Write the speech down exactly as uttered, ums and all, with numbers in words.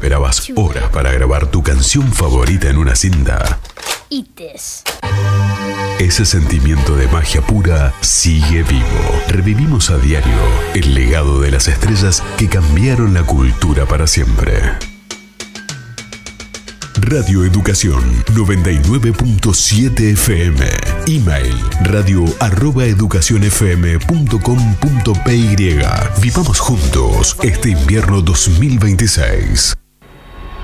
esperabas horas para grabar tu canción favorita en una cinta. Ites. Ese sentimiento de magia pura sigue vivo. Revivimos a diario el legado de las estrellas que cambiaron la cultura para siempre. Radio Educación noventa y nueve punto siete F M. Email radio arroba educacionfm punto com punto py. Vivamos juntos este invierno dos mil veintiséis.